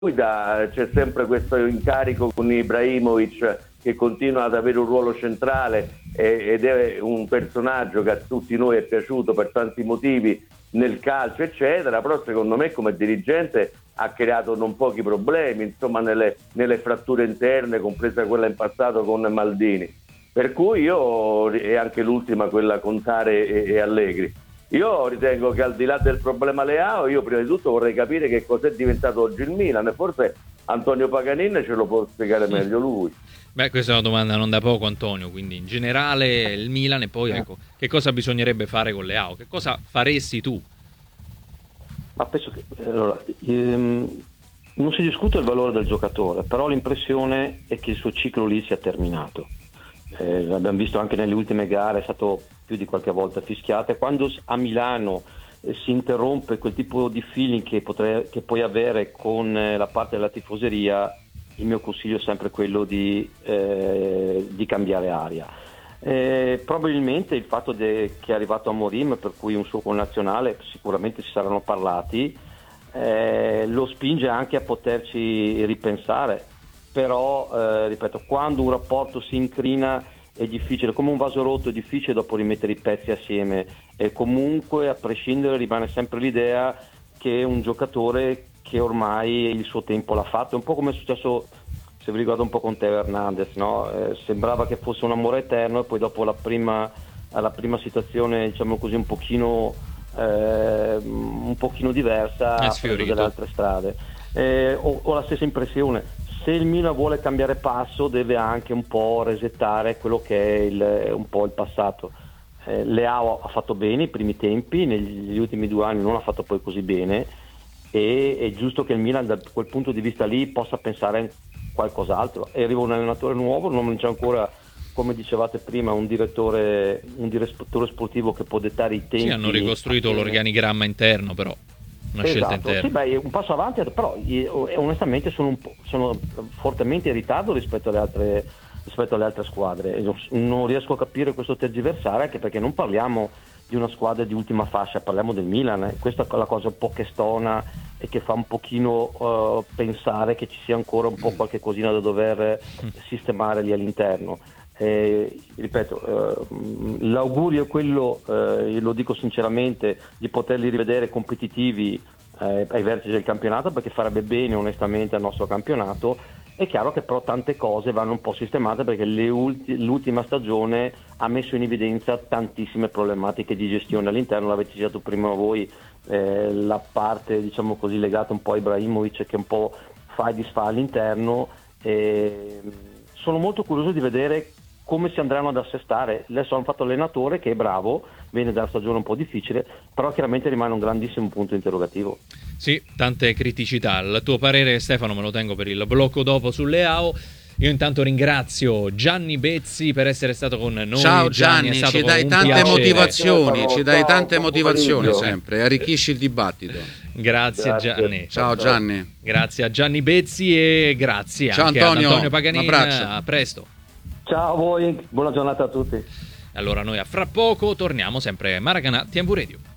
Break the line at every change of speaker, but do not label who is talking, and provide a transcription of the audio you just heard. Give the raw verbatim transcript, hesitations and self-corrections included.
guida, c'è sempre questo incarico con Ibrahimovic che continua ad avere un ruolo centrale ed è un personaggio che a tutti noi è piaciuto per tanti motivi nel calcio eccetera, però secondo me come dirigente ha creato non pochi problemi, insomma, nelle, nelle fratture interne, compresa quella in passato con Maldini, per cui io, e anche l'ultima, quella con Tare e, e Allegri, io ritengo che al di là del problema Leao, io prima di tutto vorrei capire che cos'è diventato oggi il Milan, e forse Antonio Paganin ce lo può spiegare meglio lui.
Beh, questa è una domanda non da poco, Antonio, quindi in generale il Milan, e poi ecco, che cosa bisognerebbe fare con Leao? Che cosa faresti tu?
Ma penso che allora, ehm, non si discute il valore del giocatore, però l'impressione è che il suo ciclo lì sia terminato. Eh, l'abbiamo visto anche nelle ultime gare, è stato più di qualche volta fischiato, e quando a Milano eh, si interrompe quel tipo di feeling che, potrei, che puoi avere con eh, la parte della tifoseria, il mio consiglio è sempre quello di, eh, di cambiare aria. Eh, probabilmente il fatto de, che è arrivato Amorim, per cui un suo connazionale, sicuramente si saranno parlati, eh, lo spinge anche a poterci ripensare, però eh, ripeto, quando un rapporto si incrina è difficile, come un vaso rotto è difficile dopo rimettere i pezzi assieme, e comunque a prescindere rimane sempre l'idea che è un giocatore che ormai il suo tempo l'ha fatto, è un po' come è successo, se vi ricordo, un po' con Teo Hernandez, no? Eh, sembrava che fosse un amore eterno, e poi dopo la prima, la prima situazione, diciamo così, un pochino eh, un pochino diversa, ha preso delle altre strade. Eh, ho, ho la stessa impressione, se il Milan vuole cambiare passo deve anche un po' resettare quello che è il, un po' il passato. Eh, Leao ha fatto bene i primi tempi, negli ultimi due anni non ha fatto poi così bene, e è giusto che il Milan da quel punto di vista lì possa pensare qualcos'altro. E arriva un allenatore nuovo, non c'è ancora, come dicevate prima, un direttore un direttore sportivo che può dettare i tempi.
Sì, hanno ricostruito l'organigramma interno, però una
esatto,
scelta interna.
sì, beh, un passo avanti, però io, onestamente sono, un po', sono fortemente in ritardo rispetto alle altre rispetto alle altre squadre. Non riesco a capire questo tergiversare, anche perché non parliamo di una squadra di ultima fascia, parliamo del Milan, eh. Questa è la cosa un po' che stona e che fa un pochino uh, pensare che ci sia ancora un po' qualche cosina da dover sistemare lì all'interno. Eh, ripeto, eh, l'augurio è quello, eh, lo dico sinceramente, di poterli rivedere competitivi eh, ai vertici del campionato, perché farebbe bene onestamente al nostro campionato. È chiaro che però tante cose vanno un po' sistemate, perché le ulti- l'ultima stagione ha messo in evidenza tantissime problematiche di gestione all'interno, l'avete citato prima voi, eh, la parte, diciamo così, legata un po' a Ibrahimovic, che un po' fa e disfa all'interno. Eh, sono molto curioso di vedere come si andranno ad assestare. Adesso hanno fatto allenatore che è bravo, viene da una stagione un po' difficile, però chiaramente rimane un grandissimo punto interrogativo.
Sì, tante criticità. Il tuo parere, Stefano, me lo tengo per il blocco dopo su Leao. Io intanto ringrazio Gianni Bezzi per essere stato con noi.
Ciao Gianni,
Gianni
ci dai tante
piacere.
motivazioni, ci dai
Ciao,
tante
buon
motivazioni
pomeriggio.
sempre, arricchisci il dibattito.
Grazie,
Grazie.
Gianni.
Ciao Gianni.
Grazie a Gianni Bezzi e grazie
Ciao
anche
Antonio,
ad Antonio Paganin.
un abbraccio.
A presto.
Ciao a voi, buona giornata a tutti.
Allora noi a fra poco torniamo sempre a Maracanã T V Radio.